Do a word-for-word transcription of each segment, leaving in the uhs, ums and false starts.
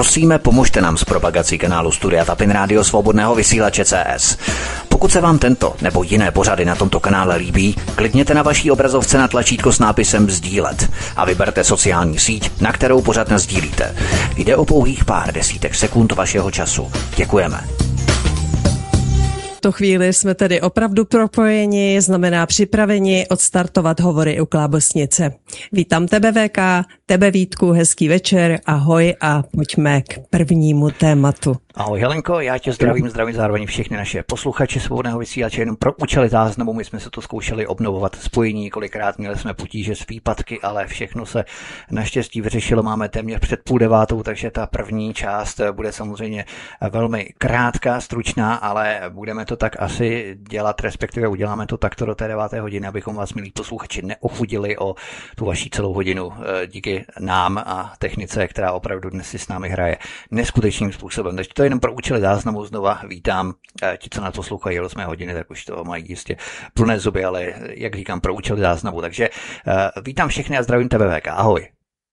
Prosíme, pomožte nám s propagací kanálu Studia Tapin Rádio Svobodného vysílače C S. Pokud se vám tento nebo jiné pořady na tomto kanále líbí, klikněte na vaší obrazovce na tlačítko s nápisem sdílet a vyberte sociální síť, na kterou pořad nasdílíte. Jde o pouhých pár desítek sekund vašeho času. Děkujeme. V tu chvíli jsme tedy opravdu propojeni, znamená připraveni odstartovat hovory u Klábosnice. Vítám tebe, V K, tebe, Vítku, hezký večer, ahoj a pojďme k prvnímu tématu. Ahoj Helenko, já tě zdravím, zdravím zároveň všechny naše posluchače Svobodného vysílače, jenom pro účely záznamu, my jsme se to zkoušeli obnovovat spojení, kolikrát měli jsme potíže s výpadky, ale všechno se naštěstí vyřešilo, máme téměř před půl devátou, takže ta první část bude samozřejmě velmi krátká, stručná, ale budeme to tak asi dělat, respektive uděláme to takto do té deváté hodiny, abychom vás, milí posluchači, neochudili o tu vaší celou hodinu díky nám a technice, která opravdu dnes si s námi hraje neskutečným způsobem. Takže to je jenom pro účely záznamu, znova vítám. Ti, co nás poslouchají od osmé hodiny, tak už to mají jistě plné zuby, ale jak říkám, pro účely záznamu. Takže vítám všechny a zdravím tebe, V K. Ahoj.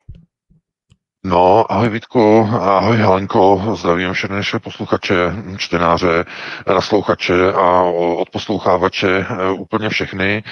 No, ahoj Vítku, ahoj Helenko, zdravím všechny naše posluchače, čtenáře, naslouchače a odposlouchávače, úplně všechny. E,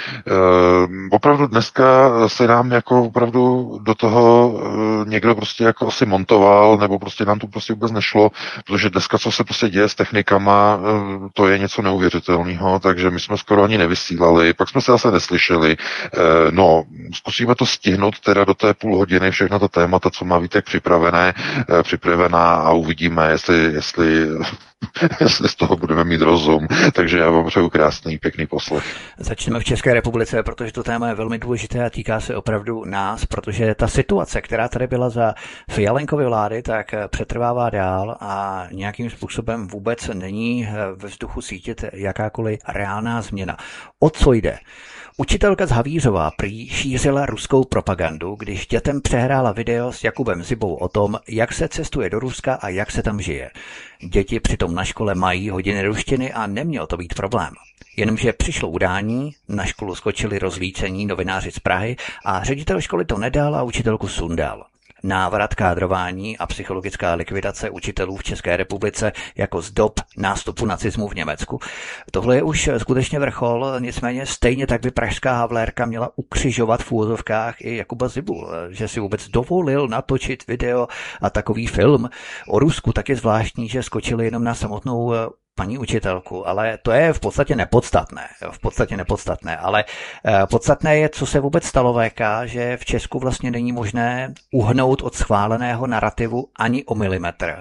opravdu dneska se nám jako opravdu do toho někdo prostě jako asi montoval, nebo prostě nám to prostě vůbec nešlo, protože dneska, co se prostě děje s technikama, to je něco neuvěřitelného, takže my jsme skoro ani nevysílali, pak jsme se zase neslyšeli. E, no, zkusíme to stihnout teda do té půl hodiny, všechna ta témata, co má Vítek připravené, připravená a uvidíme, jestli, jestli, jestli z toho budeme mít rozum. Takže já vám přeju krásný, pěkný poslech. Začneme v České republice, protože to téma je velmi důležité a týká se opravdu nás, protože ta situace, která tady byla za Fialenkovy vlády, tak přetrvává dál a nějakým způsobem vůbec není ve vzduchu sítit jakákoliv reálná změna. O co jde? Učitelka z Havířova prý šířila ruskou propagandu, když dětem přehrála video s Jakubem Zibou o tom, jak se cestuje do Ruska a jak se tam žije. Děti přitom na škole mají hodiny ruštiny a neměl to být problém. Jenomže přišlo udání, na školu skočili rozlícení novináři z Prahy a ředitel školy to nedal a učitelku sundal. Návrat kádrování a psychologická likvidace učitelů v České republice jako z dob nástupu nacismu v Německu. Tohle je už skutečně vrchol, nicméně stejně tak by pražská Havlérka měla ukřižovat v úvozovkách i Jakuba Zibu, že si vůbec dovolil natočit video a takový film o Rusku. Tak je zvláštní, že skočili jenom na samotnou paní učitelku, ale to je v podstatě nepodstatné, v podstatě nepodstatné, ale podstatné je, co se vůbec stalo, V K, že v Česku vlastně není možné uhnout od schváleného narrativu ani o milimetr.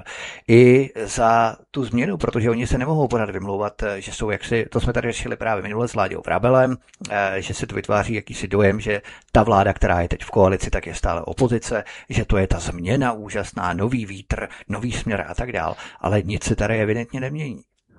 I za tu změnu, protože oni se nemohou podat vymlouvat, že jsou jaksi, to jsme tady řešili právě minule s Láďou Vrabelem, že se tu vytváří jakýsi dojem, že ta vláda, která je teď v koalici, tak je stále opozice, že to je ta změna úžasná, nový vítr, nový směr a tak dál, ale nic se tady evidentně nemění.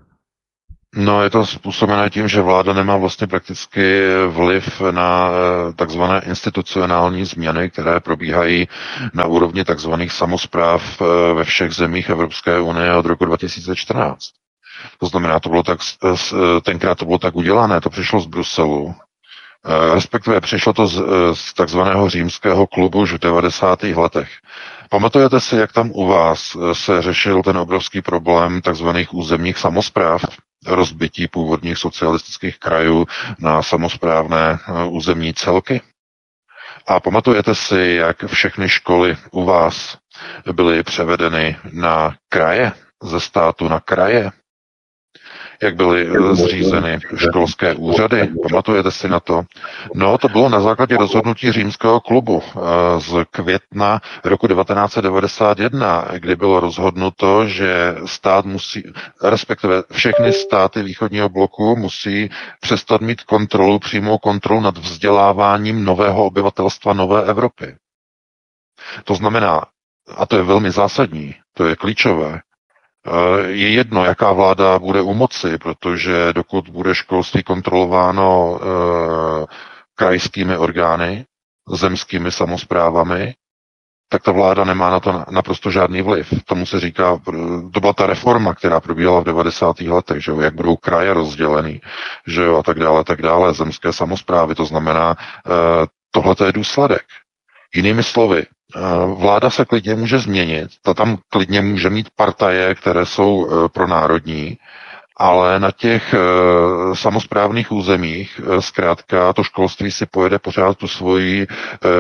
No, je to způsobené tím, že vláda nemá vlastně prakticky vliv na takzvané institucionální změny, které probíhají na úrovni takzvaných samospráv ve všech zemích Evropské unie od roku dva tisíce čtrnáct. To znamená, to bylo tak, tenkrát to bylo tak udělané, to přišlo z Bruselu. Respektive přišlo to z, z takzvaného římského klubu už v devadesátých letech. Pamatujete si, jak tam u vás se řešil ten obrovský problém takzvaných územních samospráv, rozbití původních socialistických krajů na samosprávné územní celky? A pamatujete si, jak všechny školy u vás byly převedeny na kraje, ze státu na kraje? Jak byly zřízeny školské úřady? Pamatujete si na to? No, to bylo na základě rozhodnutí římského klubu z května roku devatenáct set devadesát jedna, kdy bylo rozhodnuto, že stát musí, respektive všechny státy východního bloku musí přestat mít kontrolu, přímou kontrolu nad vzděláváním nového obyvatelstva nové Evropy. To znamená, a to je velmi zásadní, to je klíčové, je jedno, jaká vláda bude u moci, protože dokud bude školství kontrolováno e, krajskými orgány, zemskými samosprávami, tak ta vláda nemá na to naprosto žádný vliv. Tomu se říká, to byla ta reforma, která probíhala v devadesátých letech, že jo, jak budou kraje rozdělený, že jo, a tak dále, tak dále, zemské samosprávy, to znamená, e, tohle je důsledek. Jinými slovy, vláda se klidně může změnit, ta tam klidně může mít partaje, které jsou pronárodní, ale na těch e, samosprávných územích e, zkrátka to školství si pojede pořád tu svoji e,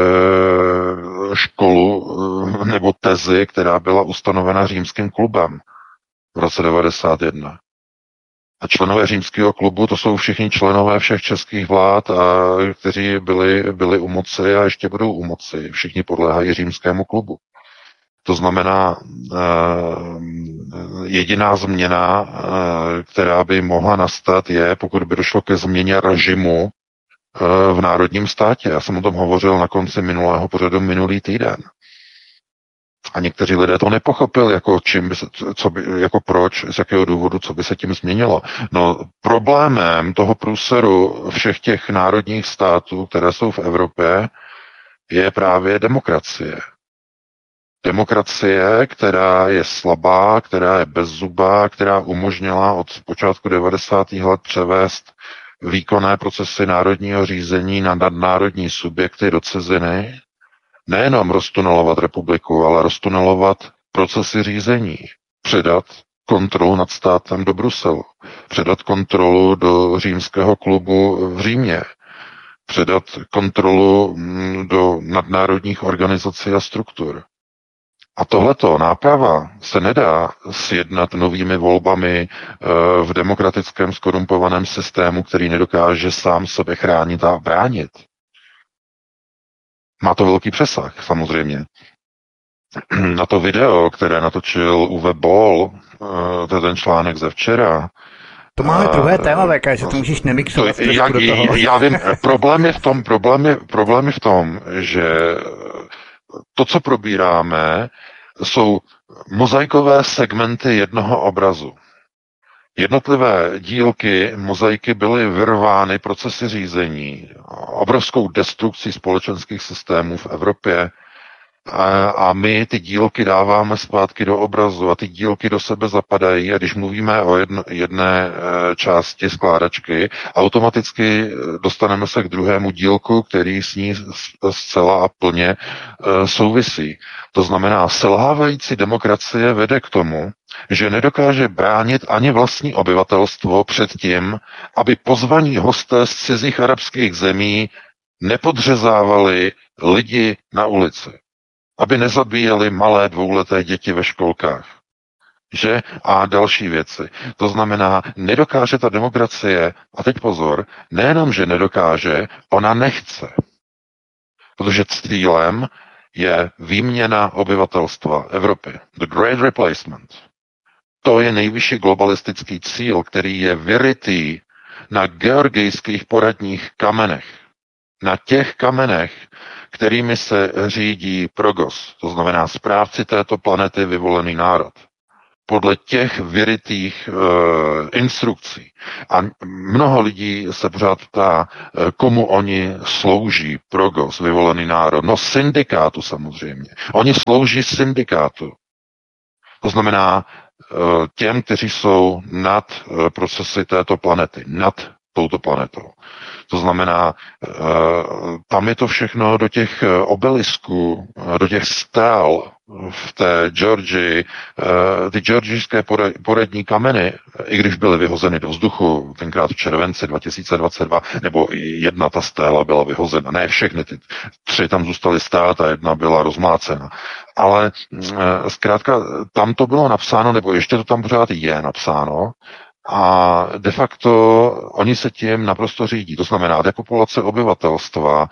školu e, nebo tezi, která byla ustanovena římským klubem v roce devadesát jedna. A členové římského klubu, to jsou všichni členové všech českých vlád, a, kteří byli, byli u moci a ještě budou u moci. Všichni podléhají římskému klubu. To znamená, jediná změna, která by mohla nastat, je, pokud by došlo ke změně režimu v národním státě. Já jsem o tom hovořil na konci minulého pořadu minulý týden. A někteří lidé to nepochopili, jako, čím by se, co by, jako proč, z jakého důvodu, co by se tím změnilo. No, problémem toho průseru všech těch národních států, které jsou v Evropě, je právě demokracie. Demokracie, která je slabá, která je bezzubá, která umožnila od počátku devadesátých let převést výkonné procesy národního řízení na nadnárodní subjekty do ciziny, nejenom roztunelovat republiku, ale roztunelovat procesy řízení, předat kontrolu nad státem do Bruselu, předat kontrolu do římského klubu v Římě, předat kontrolu do nadnárodních organizací a struktur. A tohleto náprava se nedá sjednat novými volbami v demokratickém skorumpovaném systému, který nedokáže sám sebe chránit a bránit. Má to velký přesah, samozřejmě. Na to video, které natočil Uwe Boll, to je ten článek ze včera. To máme druhé téma, V K, že to můžeš nemixovat. To, já, do toho. Já vím, problém je v tom, problém je, problém je v tom, že to, co probíráme, jsou mozaikové segmenty jednoho obrazu. Jednotlivé dílky mozaiky byly vyrvány procesy řízení, obrovskou destrukcí společenských systémů v Evropě, a, a my ty dílky dáváme zpátky do obrazu a ty dílky do sebe zapadají, a když mluvíme o jedno, jedné e, části skládačky, automaticky dostaneme se k druhému dílku, který s ní zcela a plně e, souvisí. To znamená, selhávající demokracie vede k tomu, že nedokáže bránit ani vlastní obyvatelstvo před tím, aby pozvaní hosté z cizích arabských zemí nepodřezávali lidi na ulici, aby nezabíjeli malé dvouleté děti ve školkách. Že? A další věci. To znamená, nedokáže ta demokracie, a teď pozor, nejenom, že nedokáže, ona nechce. Protože cílem je výměna obyvatelstva Evropy. The Great Replacement. To je nejvyšší globalistický cíl, který je vyrytý na georgijských poradních kamenech. Na těch kamenech, kterými se řídí progos, to znamená správci této planety, vyvolený národ. Podle těch vyrytých e, instrukcí. A mnoho lidí se pořád ptá, e, komu oni slouží, progos, vyvolený národ. No syndikátu samozřejmě. Oni slouží syndikátu. To znamená e, těm, kteří jsou nad e, procesy této planety, nad touto planetou. To znamená, tam je to všechno do těch obelisků, do těch stel v té Georgii. Ty georgijské poradní kameny, i když byly vyhozeny do vzduchu tenkrát v červenci dva tisíce dvacet dva, nebo jedna ta stéla byla vyhozena, ne všechny, ty tři tam zůstaly stát a jedna byla rozmlácena. Ale zkrátka tam to bylo napsáno, nebo ještě to tam pořád je napsáno, a de facto oni se tím naprosto řídí. To znamená depopulace obyvatelstva,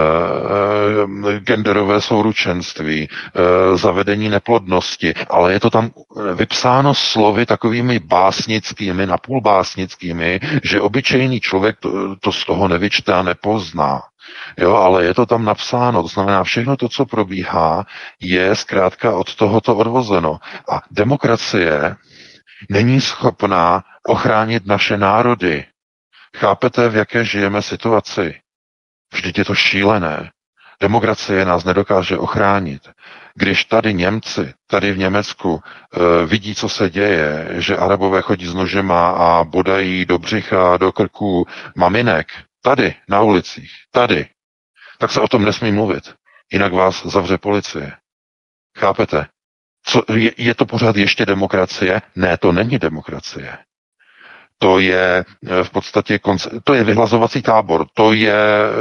e, genderové souručenství, e, zavedení neplodnosti, ale je to tam vypsáno slovy takovými básnickými, napůl básnickými, že obyčejný člověk to, to z toho nevyčte a nepozná. Jo, ale je to tam napsáno, to znamená, všechno to, co probíhá, je zkrátka od tohoto odvozeno. A demokracie není schopná ochránit naše národy. Chápete, v jaké žijeme situaci? Vždyť je to šílené. Demokracie nás nedokáže ochránit. Když tady Němci, tady v Německu e, vidí, co se děje, že Arabové chodí s nožema a bodají do břicha, do krků maminek, tady na ulicích, tady, tak se o tom nesmí mluvit. jinak vás zavře policie. Chápete? Co, je, je to pořád ještě demokracie? Ne, to není demokracie. To je v podstatě, to je vyhlazovací tábor, to je,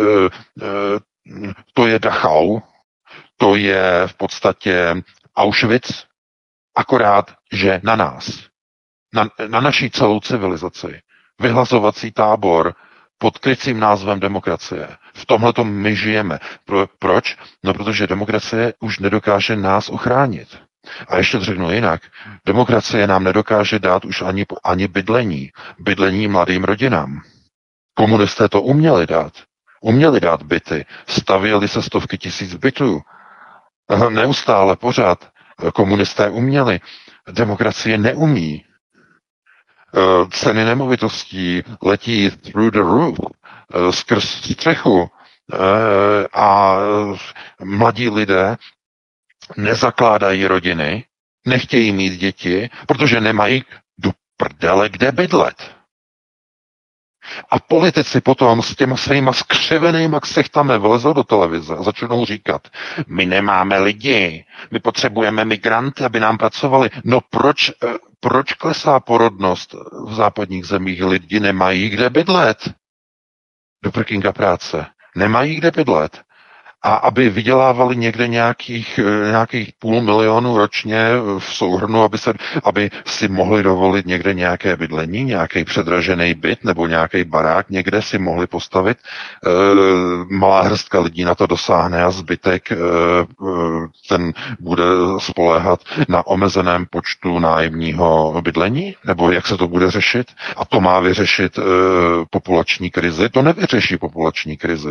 to je Dachau, to je v podstatě Auschwitz, akorát, že na nás, na, na naší celou civilizaci. Vyhlazovací tábor pod krycím názvem demokracie. V tomhletom my žijeme. Pro, proč? No, protože demokracie už nedokáže nás ochránit. A ještě to řeknu jinak. Demokracie nám nedokáže dát už ani, ani bydlení. Bydlení mladým rodinám. Komunisté to uměli dát. Uměli dát byty. Stavěli se stovky tisíc bytů. Neustále, pořád. Komunisté uměli. Demokracie neumí. Ceny nemovitostí letí through the roof, skrz střechu a mladí lidé nezakládají rodiny, nechtějí mít děti, protože nemají do prdele kde bydlet. A politici potom s těma svýma skřivenýma ksichtami vlezou do televize a začnou říkat, my nemáme lidi, my potřebujeme migranty, aby nám pracovali. No proč, proč klesá porodnost v západních zemích? Lidi nemají kde bydlet. Do prkínka práce. Nemají kde bydlet. A aby vydělávali někde nějakých, nějakých půl milionu ročně v souhrnu, aby, se, aby si mohli dovolit někde nějaké bydlení, nějaký předražený byt nebo nějaký barák, někde si mohli postavit. E, malá hrstka lidí na to dosáhne a zbytek e, ten bude spoléhat na omezeném počtu nájemního bydlení? Nebo jak se to bude řešit? A to má vyřešit e, populační krizi? To nevyřeší populační krizi.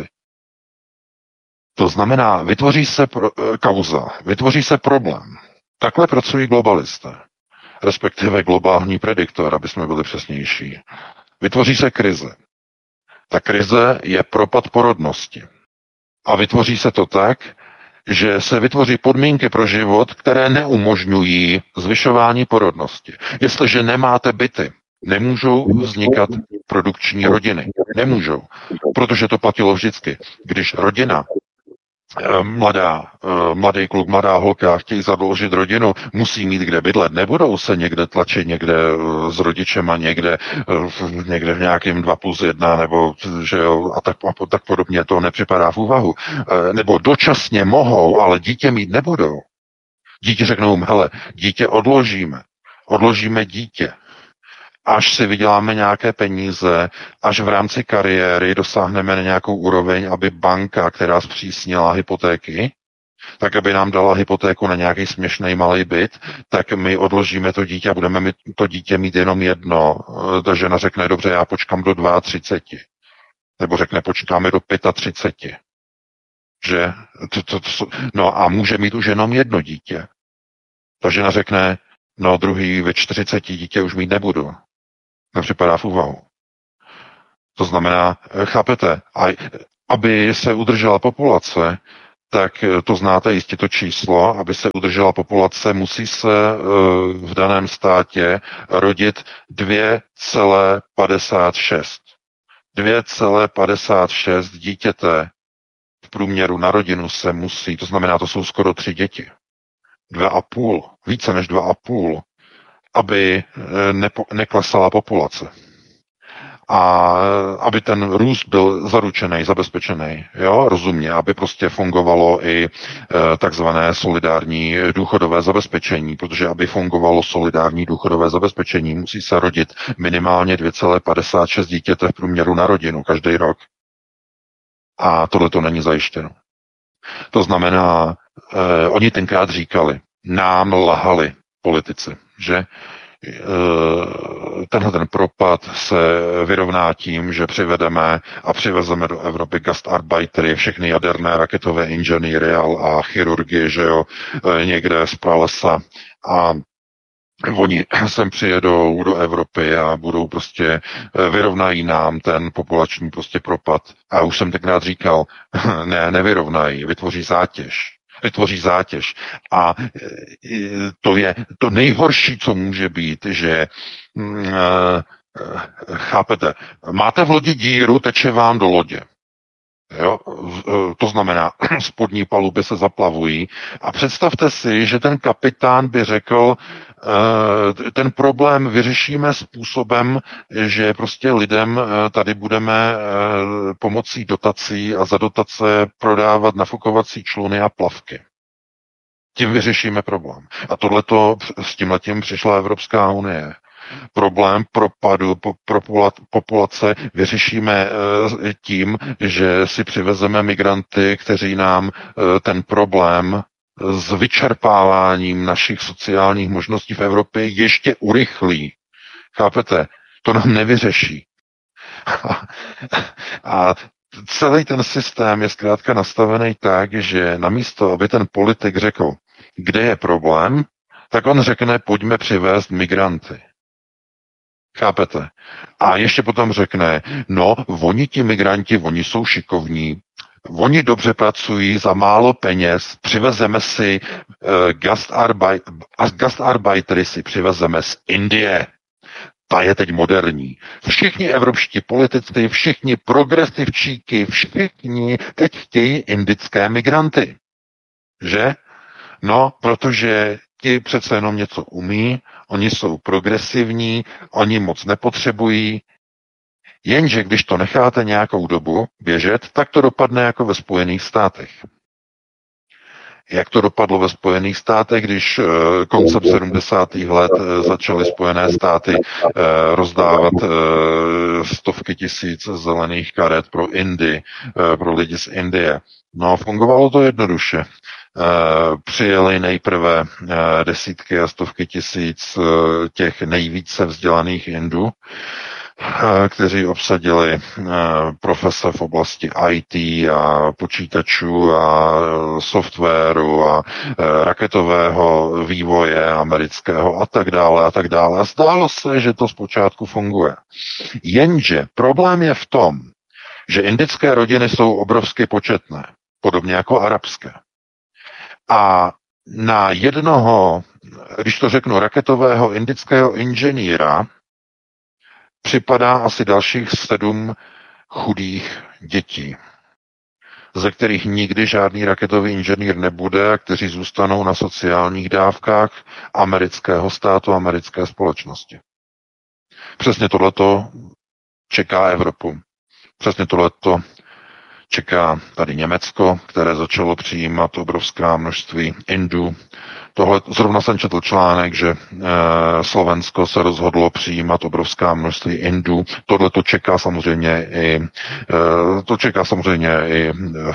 To znamená, vytvoří se pro, kauza, vytvoří se problém. Takhle pracují globalisté, respektive globální prediktor, aby jsme byli přesnější. Vytvoří se krize. Ta krize je propad porodnosti. A vytvoří se to tak, že se vytvoří podmínky pro život, které neumožňují zvyšování porodnosti. Jestliže nemáte byty, nemůžou vznikat produkční rodiny. Nemůžou. Protože to platilo vždycky. Když rodina mladá, mladý kluk, mladá holka chtějí založit rodinu, musí mít kde bydlet. Nebudou se někde tlačit někde s rodičema, někde, někde v nějakém dva plus jedna, nebo že jo, a tak, a tak podobně. To nepřipadá v úvahu. Nebo dočasně mohou, ale dítě mít nebudou. Dítě řeknou, hele, dítě odložíme. Odložíme dítě. Až si vyděláme nějaké peníze, až v rámci kariéry dosáhneme na nějakou úroveň, aby banka, která zpřísnila hypotéky, tak aby nám dala hypotéku na nějaký směšný malý byt, tak my odložíme to dítě a budeme mít to dítě mít jenom jedno. Ta žena řekne, dobře, já počkám do třiceti dva. Nebo řekne, počkáme do třiceti pěti. Že? To, to, to, no a může mít už jenom jedno dítě. Ta žena řekne, no druhý ve čtyřiceti dítě už mít nebudu. Nepřipadá v úvahu. To znamená, chápete, a aby se udržela populace, tak to znáte jistě to číslo, aby se udržela populace, musí se v daném státě rodit dvě celá padesát šest. dvě celá padesát šest dítěte v průměru na rodinu se musí, to znamená, to jsou skoro tři děti. Dva a půl, více než dva a půl, aby nepo, neklesala populace. A aby ten růst byl zaručený, zabezpečený, jo, rozumně, aby prostě fungovalo i e, takzvané solidární důchodové zabezpečení, protože aby fungovalo solidární důchodové zabezpečení, musí se rodit minimálně dvě celá padesát šest dítěte v průměru na rodinu každý rok. A tohle to není zajištěno. To znamená, e, oni tenkrát říkali, nám lhali politici, že tenhle ten propad se vyrovná tím, že přivedeme a přivezeme do Evropy gastarbeitery, všechny jaderné raketové inženýry a chirurgy, že jo, někde z pralesa a oni sem přijedou do Evropy a budou prostě, vyrovnají nám ten populační prostě propad. A už jsem tenkrát říkal, ne, nevyrovnají, vytvoří zátěž. Vytvoří zátěž. A to je to nejhorší, co může být, že chápete, máte v lodi díru, teče vám do lodě. Jo? To znamená, spodní paluby se zaplavují a představte si, že ten kapitán by řekl, ten problém vyřešíme způsobem, že prostě lidem tady budeme pomocí dotací a za dotace prodávat nafukovací čluny a plavky. Tím vyřešíme problém. A tohleto s tímhletím přišla Evropská unie. Problém propadu populace vyřešíme tím, že si přivezeme migranty, kteří nám ten problém s vyčerpáváním našich sociálních možností v Evropě ještě urychlí. Chápete? To nám nevyřeší. A celý ten systém je zkrátka nastavený tak, že namísto, aby ten politik řekl, kde je problém, tak on řekne, pojďme přivést migranty. Chápete? A ještě potom řekne, no, oni ti migranti, oni jsou šikovní, oni dobře pracují za málo peněz, přivezeme si uh, gastarbeit, gastarbeitery si přivezeme z Indie. Ta je teď moderní. Všichni evropští politici, všichni progresivčíky, všichni teď chtějí indické migranty. Že? No, protože ti přece jenom něco umí, oni jsou progresivní, oni moc nepotřebují, jenže když to necháte nějakou dobu běžet, tak to dopadne jako ve Spojených státech. Jak to dopadlo ve Spojených státech, když koncem sedmdesátých let začaly Spojené státy rozdávat stovky tisíc zelených karet pro Indii, pro lidi z Indie. No, fungovalo to jednoduše. Přijeli nejprve desítky a stovky tisíc těch nejvíce vzdělaných Indů, kteří obsadili profese v oblasti í té a počítačů a softwaru a raketového vývoje amerického a tak dále a tak dále. A zdálo se, že to zpočátku funguje. Jenže problém je v tom, že indické rodiny jsou obrovsky početné, podobně jako arabské. A na jednoho, když to řeknu, raketového indického inženýra připadá asi dalších sedm chudých dětí, ze kterých nikdy žádný raketový inženýr nebude a kteří zůstanou na sociálních dávkách amerického státu, americké společnosti. Přesně tohleto čeká Evropu. Přesně tohleto čeká tady Německo, které začalo přijímat obrovská množství Indů. Tohle, zrovna jsem četl článek, že e, Slovensko se rozhodlo přijímat obrovská množství Indů. Tohle to čeká samozřejmě i e, to čeká samozřejmě i e,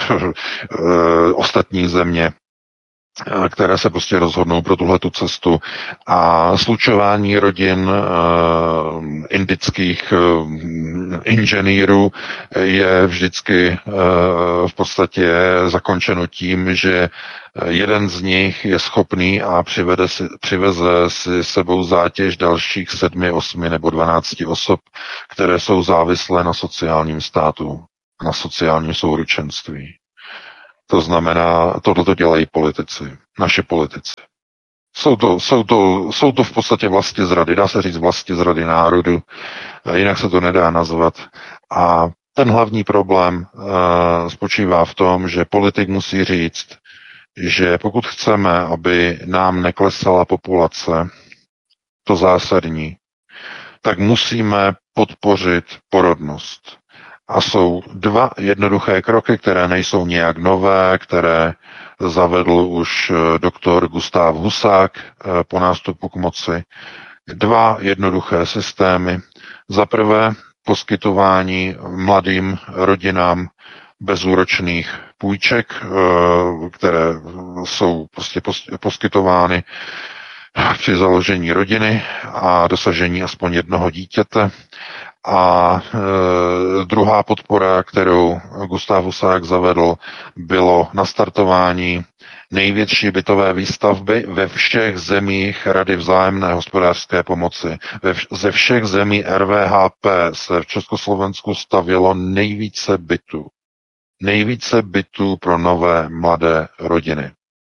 e, ostatní země, které se prostě rozhodnou pro tuhletu cestu. A slučování rodin uh, indických uh, inženýrů je vždycky uh, v podstatě zakončeno tím, že jeden z nich je schopný a přivede si, přiveze si sebou zátěž dalších sedmi, osmi nebo dvanácti osob, které jsou závislé na sociálním státu, na sociálním souručenství. To znamená, tohle to dělají politici, naši politici. Jsou to, jsou, to, jsou to v podstatě vlasti zrady, dá se říct vlasti zrady národu, jinak se to nedá nazvat. A ten hlavní problém uh, spočívá v tom, že politik musí říct, že pokud chceme, aby nám neklesala populace, to zásadní, tak musíme podpořit porodnost. A jsou dva jednoduché kroky, které nejsou nějak nové, které zavedl už doktor Gustav Husák po nástupu k moci. Dva jednoduché systémy. Za prvé poskytování mladým rodinám bezúročných půjček, které jsou prostě poskytovány při založení rodiny a dosažení aspoň jednoho dítěte. A e, druhá podpora, kterou Gustav Husák zavedl, bylo nastartování největší bytové výstavby ve všech zemích Rady vzájemné hospodářské pomoci. Ve, ze všech zemí R V H P se v Československu stavělo nejvíce bytů. Nejvíce bytů pro nové mladé rodiny.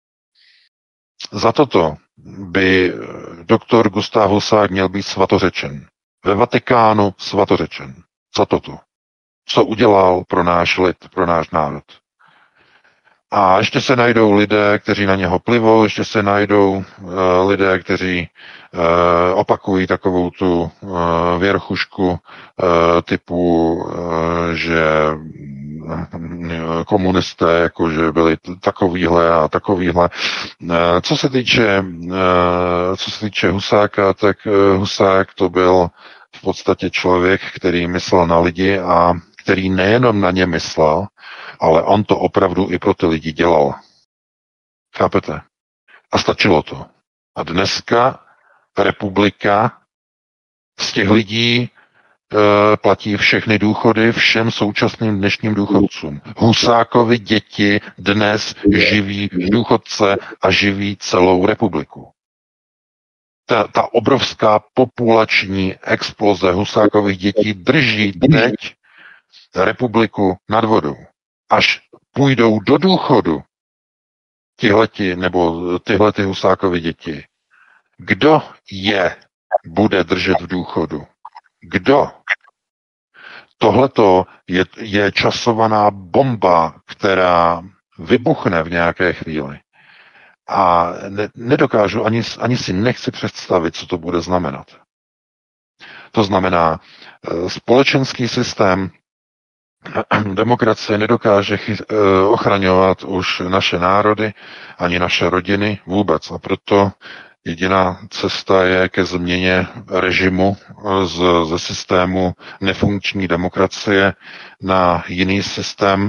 Za toto by doktor Gustav Husák měl být svatořečen. Ve Vatikánu svatořečen. Za toto. co udělal pro náš lid, pro náš národ. A ještě se najdou lidé, kteří na něho plivou, ještě se najdou uh, lidé, kteří uh, opakují takovou tu uh, věrchušku uh, typu, uh, že komunisté, jakože byli takovýhle a takovýhle. Co se týče, co se týče Husáka, tak Husák to byl v podstatě člověk, který myslel na lidi a který nejenom na ně myslel, ale on to opravdu i pro ty lidi dělal. Chápete? A stačilo to. A dneska republika z těch lidí platí všechny důchody všem současným dnešním důchodcům. Husákovi děti dnes živí důchodce a živí celou republiku. Ta, ta obrovská populační exploze Husákových dětí drží teď republiku nad vodou. Až půjdou do důchodu tihleti, nebo tyhlety Husákovy děti, kdo je bude držet v důchodu? Kdo? Tohleto je, je časovaná bomba, která vybuchne v nějaké chvíli. A ne, nedokážu, ani, ani si nechci představit, co to bude znamenat. To znamená, společenský systém demokracie nedokáže chy, ochraňovat už naše národy, ani naše rodiny vůbec. A proto jediná cesta je ke změně režimu z, ze systému nefunkční demokracie na jiný systém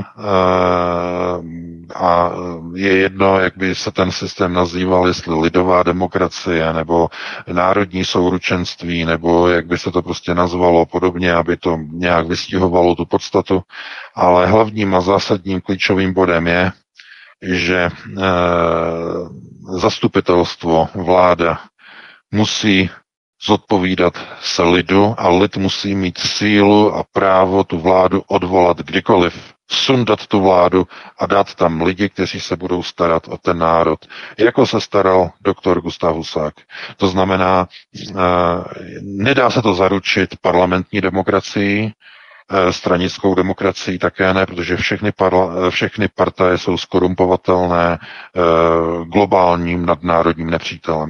a je jedno, jak by se ten systém nazýval, jestli lidová demokracie nebo národní souručenství, nebo jak by se to prostě nazvalo podobně, aby to nějak vystihovalo tu podstatu. Ale hlavním a zásadním klíčovým bodem je, že e, zastupitelstvo, vláda musí zodpovídat se lidu a lid musí mít sílu a právo tu vládu odvolat kdykoliv, sundat tu vládu a dát tam lidi, kteří se budou starat o ten národ, jako se staral doktor Gustav Husák. To znamená, e, nedá se to zaručit parlamentní demokracií, stranickou demokracii také ne, protože všechny, parla, všechny partaje jsou skorumpovatelné globálním nadnárodním nepřítelem.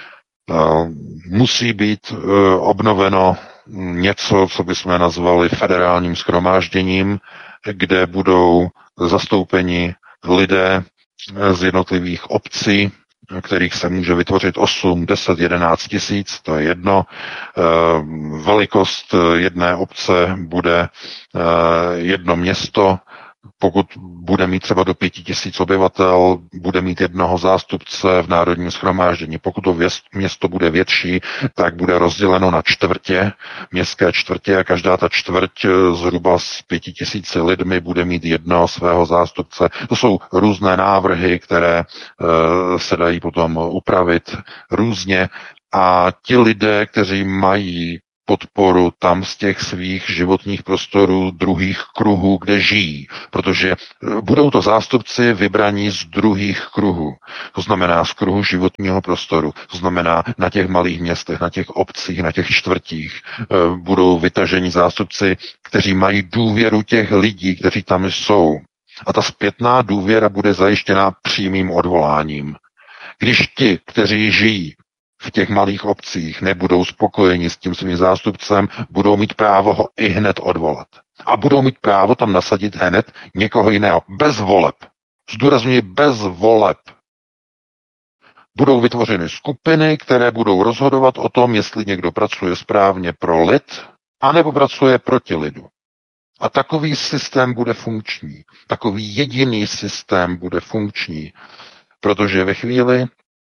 Musí být obnoveno něco, co bychom nazvali federálním shromážděním, kde budou zastoupeni lidé z jednotlivých obcí, kterých se může vytvořit osm, deset, jedenáct tisíc, to je jedno. Velikost jedné obce bude jedno město, pokud bude mít třeba do pěti tisíc obyvatel, bude mít jednoho zástupce v národním shromáždění. Pokud to město bude větší, tak bude rozděleno na čtvrtě, městské čtvrtě a každá ta čtvrť zhruba s pěti tisíci lidmi bude mít jednoho svého zástupce. To jsou různé návrhy, které e, se dají potom upravit různě a ti lidé, kteří mají podporu tam z těch svých životních prostorů, druhých kruhů, kde žijí, protože budou to zástupci vybraní z druhých kruhů. To znamená z kruhu životního prostoru. To znamená na těch malých městech, na těch obcích, na těch čtvrtích budou vytaženi zástupci, kteří mají důvěru těch lidí, kteří tam jsou. A ta zpětná důvěra bude zajištěna přímým odvoláním. Když ti, kteří žijí v těch malých obcích, nebudou spokojeni s tím svým zástupcem, budou mít právo ho i hned odvolat. A budou mít právo tam nasadit hned někoho jiného. Bez voleb. Zdůrazňuji bez voleb. Budou vytvořeny skupiny, které budou rozhodovat o tom, jestli někdo pracuje správně pro lid, anebo pracuje proti lidu. A takový systém bude funkční. Takový jediný systém bude funkční. Protože ve chvíli,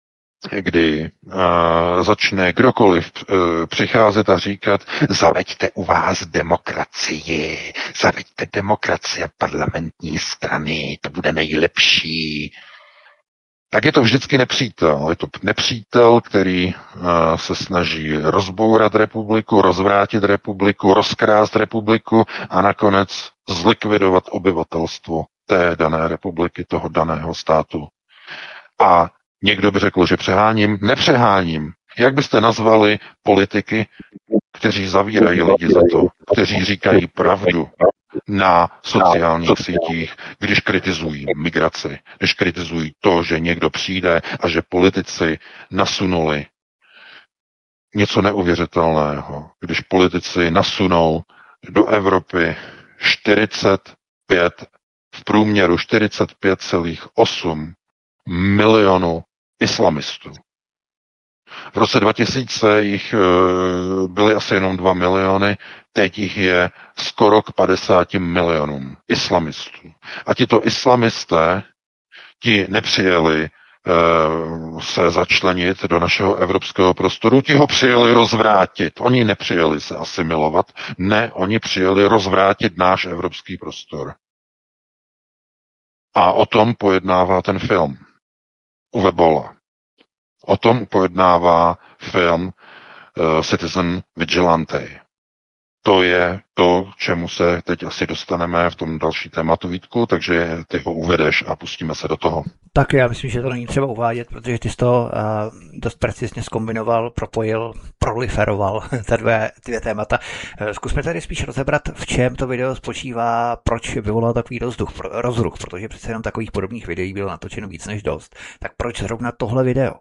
kdy uh, začne kdokoliv uh, přicházet a říkat, zaveďte u vás demokracii, zaveďte demokracie parlamentní strany, to bude nejlepší, tak je to vždycky nepřítel. Je to nepřítel, který uh, se snaží rozbourat republiku, rozvrátit republiku, rozkrást republiku a nakonec zlikvidovat obyvatelstvo té dané republiky, toho daného státu. A někdo by řekl, že přeháním. Nepřeháním. Jak byste nazvali politiky, kteří zavírají lidi za to, kteří říkají pravdu, na sociálních sítích, když kritizují migraci, když kritizují to, že někdo přijde a že politici nasunuli něco neuvěřitelného, když politici nasunou do Evropy čtyřicet pět, v průměru čtyřicet pět celá osm milionů islamistů. V roce dva tisíce jich byly asi jenom dva miliony, teď jich je skoro k padesáti milionům islamistů. A tito islamisté, ti nepřijeli se začlenit do našeho evropského prostoru, ti ho přijeli rozvrátit. Oni nepřijeli se asimilovat, ne, oni přijeli rozvrátit náš evropský prostor. A o tom pojednává ten film Uwe Bolla. O tom pojednává film uh, Citizen Vigilante. To je to, k čemu se teď asi dostaneme v tom další tématu, Vítku, takže ty ho uvedeš a pustíme se do toho. Tak já myslím, že to není třeba uvádět, protože ty jsi to uh, dost precizně zkombinoval, propojil, proliferoval ta dvě, dvě témata. Zkusme tady spíš rozebrat, v čem to video spočívá, proč vyvolalo takový rozduch, rozruch, protože přece jenom takových podobných videí bylo natočeno víc než dost. Tak proč zrovna tohle video?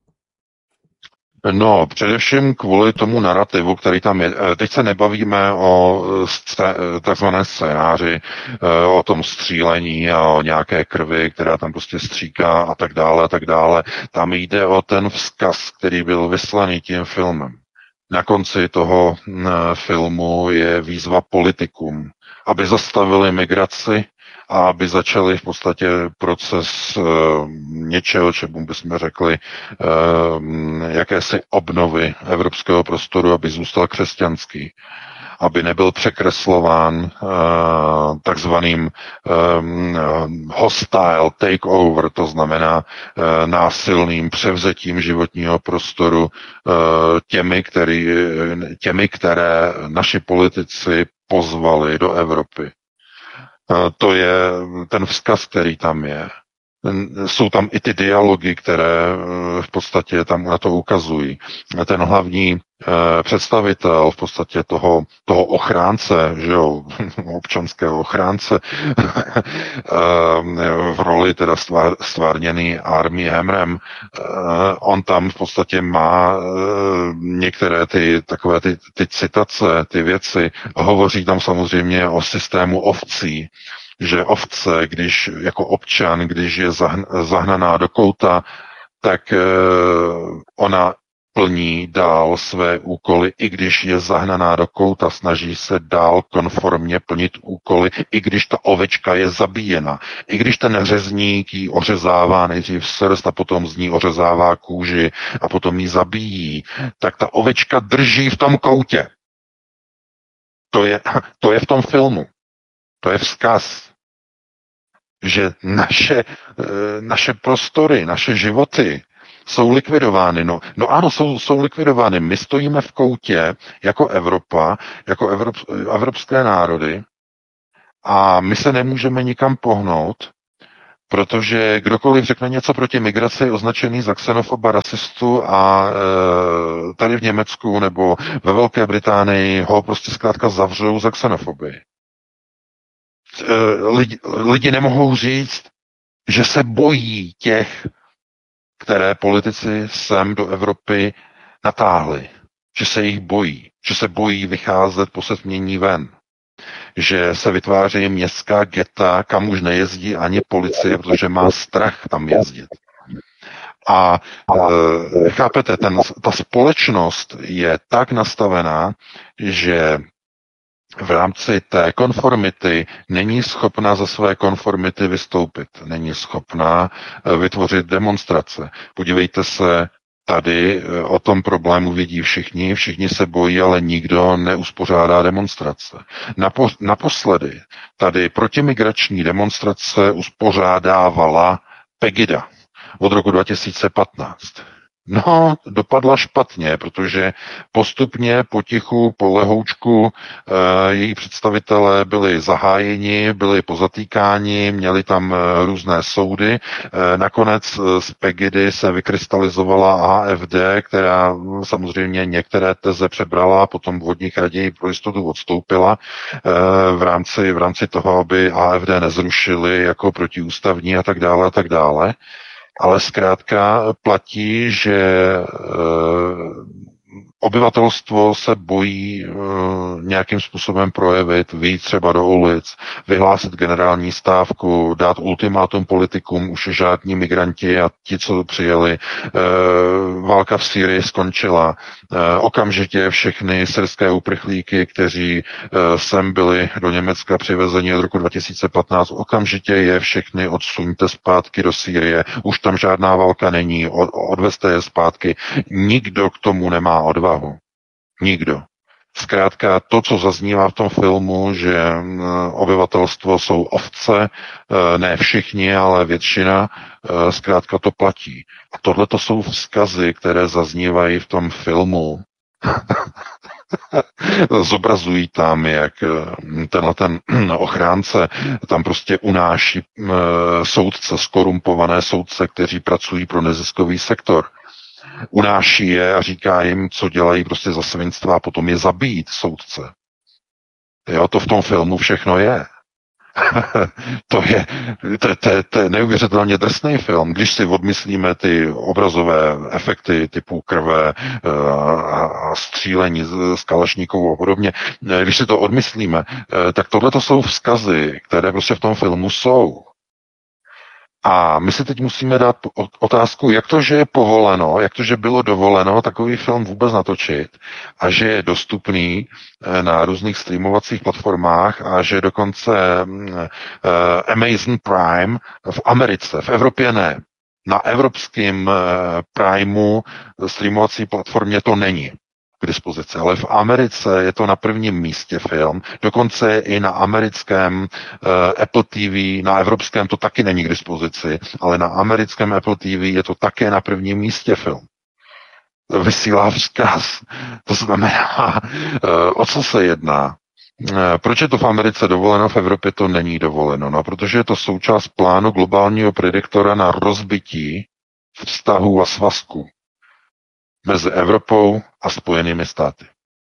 No, především kvůli tomu narrativu, který tam je. Teď se nebavíme o takzvané scénáři, o tom střílení a o nějaké krvi, která tam prostě stříká a tak dále a tak dále. Tam jde o ten vzkaz, který byl vyslaný tím filmem. Na konci toho filmu je výzva politikům, aby zastavili migraci a aby začali v podstatě proces uh, něčeho, čemu bychom řekli, uh, jakési obnovy evropského prostoru, aby zůstal křesťanský, aby nebyl překreslován uh, takzvaným um, hostile takeover, to znamená uh, násilným převzetím životního prostoru uh, těmi, který, těmi, které naši politici pozvali do Evropy. To je ten vzkaz, který tam je. Jsou tam i ty dialogy, které v podstatě tam na to ukazují. Ten hlavní představitel v podstatě toho, toho ochránce, že jo, občanského ochránce v roli teda stvárněný Armie Hammerem, on tam v podstatě má některé ty takové ty, ty citace, ty věci, hovoří tam samozřejmě o systému ovcí, že ovce, když jako občan, když je zahnaná do kouta, tak ona plní dál své úkoly, i když je zahnaná do kouta, snaží se dál konformně plnit úkoly, i když ta ovečka je zabíjena. I když ten řezník jí ořezává nejdřív srst a potom z ní ořezává kůži a potom ji zabíjí, tak ta ovečka drží v tom koutě. To je, to je v tom filmu. To je vzkaz, že naše, naše prostory, naše životy jsou likvidovány. No, no ano, jsou, jsou likvidovány. My stojíme v koutě jako Evropa, jako Evrop, evropské národy a my se nemůžeme nikam pohnout, protože kdokoliv řekne něco proti migraci, je označený za xenofoba, rasistu a e, tady v Německu nebo ve Velké Británii ho prostě zkrátka zavřou za xenofobii. E, lidi, lidi nemohou říct, že se bojí těch, které politici sem do Evropy natáhli, že se jich bojí, že se bojí vycházet po setmění ven, že se vytváří městská geta, kam už nejezdí ani policie, protože má strach tam jezdit. A e, chápete, ten, ta společnost je tak nastavená, že v rámci té konformity není schopná ze své konformity vystoupit, není schopná vytvořit demonstrace. Podívejte se, tady o tom problému vidí všichni, všichni se bojí, ale nikdo neuspořádá demonstrace. Napo, naposledy tady protimigrační demonstrace uspořádávala Pegida od roku dva tisíce patnáct. No, dopadla špatně, protože postupně, potichu, po lehoučku e, její představitelé byli zahájeni, byli pozatýkáni, měli tam e, různé soudy. E, nakonec z Pegidy se vykrystalizovala A F D, která samozřejmě některé teze přebrala, potom od nich raději pro jistotu odstoupila e, v rámci, v rámci toho, aby A F D nezrušili jako protiústavní a tak dále a tak dále. Ale zkrátka platí, že e, obyvatelstvo se bojí e, nějakým způsobem projevit, vyjít třeba do ulic, vyhlásit generální stávku, dát ultimátum politikům, už žádní migranti a ti, co přijeli. E, válka v Sýrii skončila. E, okamžitě všechny syrské uprchlíky, kteří e, sem byli do Německa přivezeni od roku dva tisíce patnáct, okamžitě je všechny odsuňte zpátky do Sýrie. Už tam žádná válka není, od, odvezte je zpátky. Nikdo k tomu nemá odvahu. Nikdo. Zkrátka to, co zaznívá v tom filmu, že obyvatelstvo jsou ovce, ne všichni, ale většina, zkrátka to platí. A tohle to jsou vzkazy, které zaznívají v tom filmu. Zobrazují tam, jak tenhle ten ochránce tam prostě unáší soudce, skorumpované soudce, kteří pracují pro neziskový sektor. Unáší je a říká jim, co dělají prostě za svinstva a potom je zabít soudce. Jo, to v tom filmu všechno je. to je, to, to, to je neuvěřitelně drsný film. Když si odmyslíme ty obrazové efekty typu krve a střílení z kalašníků a podobně, když si to odmyslíme, tak tohle to jsou vzkazy, které prostě v tom filmu jsou. A my si teď musíme dát otázku, jak to, že je povoleno, jak to, že bylo dovoleno takový film vůbec natočit a že je dostupný na různých streamovacích platformách a že dokonce Amazon Prime v Americe, v Evropě ne. Na evropském Primeu streamovací platformě to není k dispozici, ale v Americe je to na prvním místě film, dokonce i na americkém uh, Apple T V, na evropském to taky není k dispozici, ale na americkém Apple T V je to také na prvním místě film. Vysílá vzkaz. To znamená, uh, o co se jedná? Uh, proč je to v Americe dovoleno, v Evropě to není dovoleno? No, protože je to součást plánu globálního prediktora na rozbití vztahů a svazků mezi Evropou a Spojenými státy.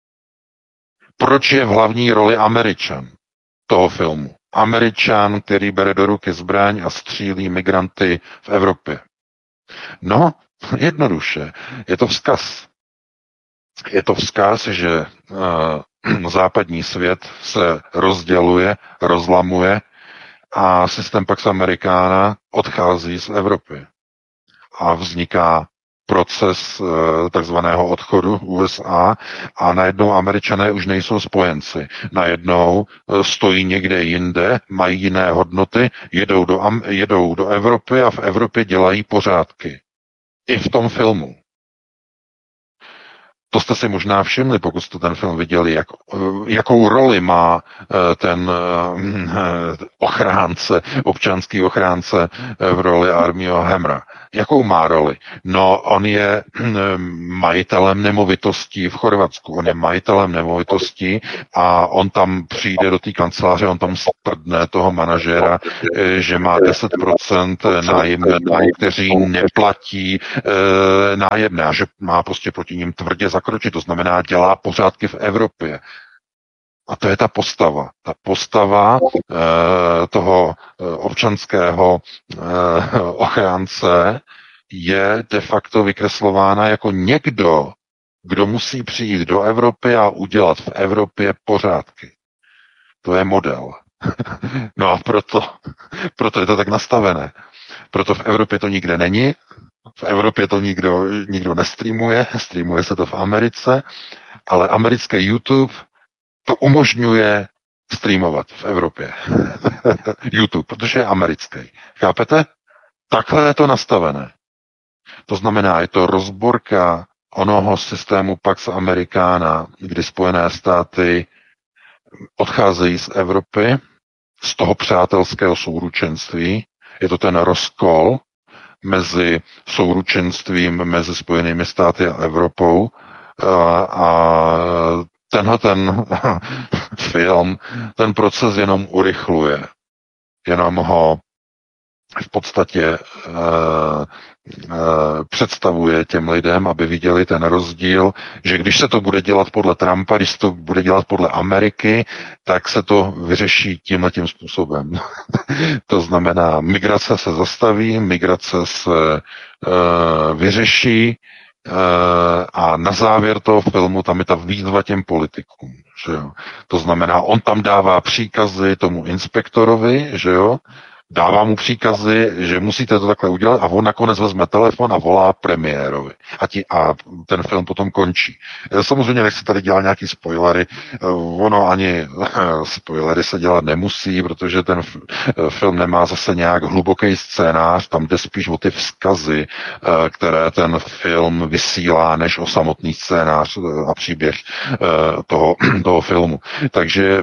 Proč je v hlavní roli Američan toho filmu? Američan, který bere do ruky zbraň a střílí migranty v Evropě. No, jednoduše. Je to vzkaz. Je to vzkaz, že uh, západní svět se rozděluje, rozlamuje a systém Pax Americana odchází z Evropy. A vzniká proces takzvaného odchodu U S A a najednou Američané už nejsou spojenci. Najednou stojí někde jinde, mají jiné hodnoty, jedou do, jedou do Evropy a v Evropě dělají pořádky. I v tom filmu. To jste si možná všimli, pokud jste ten film viděli, jak, jakou roli má ten ochránce, občanský ochránce v roli Armieho Hammera. Jakou má roli? No, on je majitelem nemovitostí v Chorvatsku. On je majitelem nemovitostí a on tam přijde do té kanceláře, on tam sprdne toho manažéra, že má deset procent nájemníků, kteří neplatí e, nájemné a že má prostě proti ním tvrdě zakročit. To znamená, dělá pořádky v Evropě. A to je ta postava. Ta postava e, toho občanského e, ochránce je de facto vykreslována jako někdo, kdo musí přijít do Evropy a udělat v Evropě pořádky. To je model. No a proto, proto je to tak nastavené. Proto v Evropě to nikde není. V Evropě to nikdo, nikdo nestreamuje. Streamuje se to v Americe. Ale americké YouTube to umožňuje streamovat v Evropě. YouTube, protože je americký. Chápete? Takhle je to nastavené. To znamená, je to rozborka onoho systému Pax Americana, kdy Spojené státy odcházejí z Evropy, z toho přátelského souručenství. Je to ten rozkol mezi souručenstvím mezi Spojenými státy a Evropou a, a tenhle ten film ten proces jenom urychluje. Jenom ho v podstatě e, e, představuje těm lidem, aby viděli ten rozdíl, že když se to bude dělat podle Trumpa, když se to bude dělat podle Ameriky, tak se to vyřeší tímhletím způsobem. To znamená, migrace se zastaví, migrace se e, vyřeší e, a na závěr toho filmu tam je ta výzva těm politikům. Že jo? To znamená, on tam dává příkazy tomu inspektorovi, že jo, dává mu příkazy, že musíte to takhle udělat a on nakonec vezme telefon a volá premiérovi. A, ti, a ten film potom končí. Samozřejmě nechci tady dělat nějaký spoilery. Ono ani spoilery se dělat nemusí, protože ten film nemá zase nějak hluboký scénář, tam jde spíš o ty vzkazy, které ten film vysílá, než o samotný scénář a příběh toho, toho filmu. Takže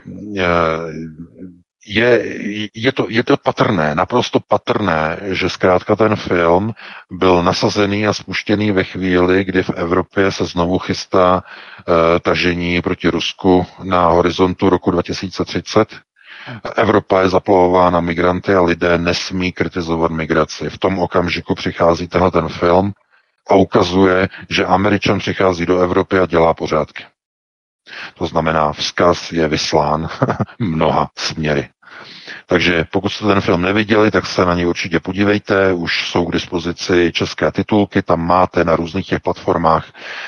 Je, je, to, je to patrné, naprosto patrné, že zkrátka ten film byl nasazený a spuštěný ve chvíli, kdy v Evropě se znovu chystá e, tažení proti Rusku na horizontu roku dva tisíce třicet. Evropa je zaplavována migranty a lidé nesmí kritizovat migraci. V tom okamžiku přichází tenhle ten film a ukazuje, že Američan přichází do Evropy a dělá pořádky. To znamená, vzkaz je vyslán mnoha směry. Takže pokud jste ten film neviděli, tak se na něj určitě podívejte, už jsou k dispozici české titulky, tam máte na různých těch platformách,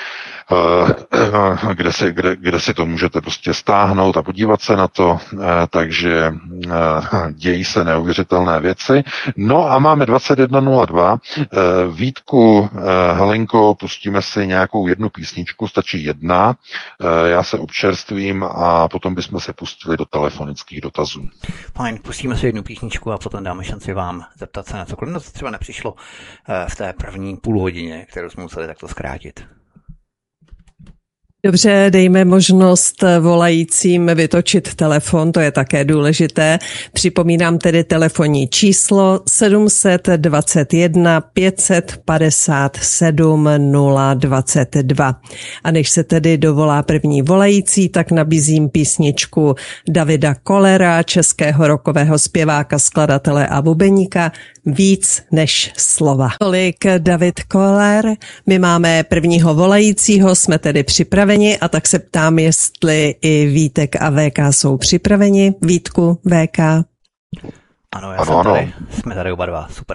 kde si, kde, kde si to můžete prostě stáhnout a podívat se na to, takže dějí se neuvěřitelné věci. No a máme dvacet jedna nula dva. Vítku, Helenko, pustíme si nějakou jednu písničku, stačí jedna, já se občerstvím a potom bychom se pustili do telefonických dotazů. Fajn, pustíme si jednu písničku a potom dáme šanci vám zeptat se na cokoliv, no to třeba nepřišlo v té první půl hodině, kterou jsme museli takto zkrátit. Dobře, dejme možnost volajícím vytočit telefon, to je také důležité. Připomínám tedy telefonní číslo sedm dva jedna pět padesát sedm nula dvacet dva. A než se tedy dovolá první volající, tak nabízím písničku Davida Kollera, českého rockového zpěváka, skladatele a bubeníka, Víc než slova. Tolik David Koller, my máme prvního volajícího, jsme tedy připraveni a tak se ptám, jestli i Vítek a V K jsou připraveni. Vítku, V K. Ano, já ano, jsem tady, ano. Jsme tady oba dva, super.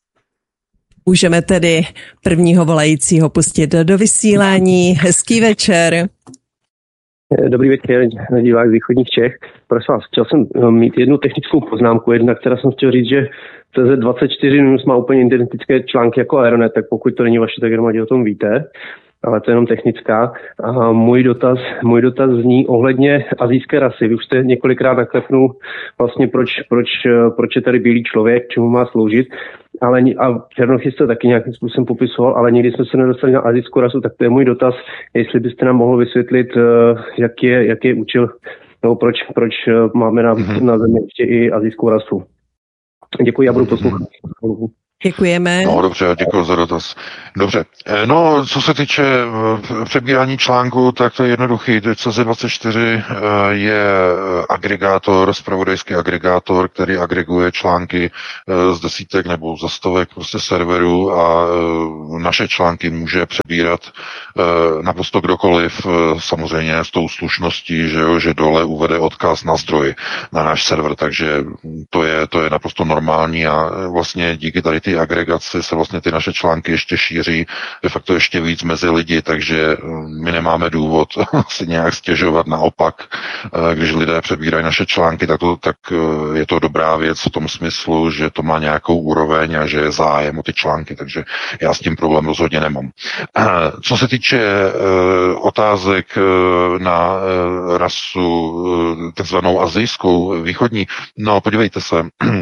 Můžeme tedy prvního volajícího pustit do vysílání. Hezký večer. Dobrý večer, divák z východních Čech. Prosím vás, chtěl jsem mít jednu technickou poznámku, jedna, která jsem chtěl říct, že C Z dvacet čtyři News má úplně identické články jako Aeronet, tak pokud to není vaše, tak jenom o tom víte, ale to je jenom technická. A můj dotaz, můj dotaz zní ohledně asijské rasy. Vy už jste několikrát naklepnul vlastně, proč, proč, proč je tady bílý člověk, čemu má sloužit, ale a Černochy jste taky nějakým způsobem popisoval, ale nikdy jsme se nedostali na asijskou rasu, tak to je můj dotaz, jestli byste nám mohl vysvětlit, jak je, jak je účel, nebo proč, proč máme na, mm-hmm. na zemi ještě i asijskou rasu. Děkuji, já budu poslouchat. Děkujeme. No dobře, děkuji za dotaz. Dobře, no co se týče přebírání článku, tak to je jednoduchý. C Z dvacet čtyři je agregátor, zpravodajský agregátor, který agreguje články z desítek nebo za stovek prostě serverů a naše články může přebírat naprosto kdokoliv, samozřejmě s tou slušností, že, jo, že dole uvede odkaz na zdroj, na náš server, takže to je, to je naprosto normální a vlastně díky tady ty agregaci se vlastně ty naše články ještě šíří, de facto ještě víc mezi lidi, takže my nemáme důvod si nějak stěžovat, naopak, když lidé přebírají naše články, tak, to, tak je to dobrá věc v tom smyslu, že to má nějakou úroveň a že je zájem o ty články, takže já s tím problém rozhodně nemám. Co se týče otázek na rasu takzvanou asijskou, východní, no podívejte se,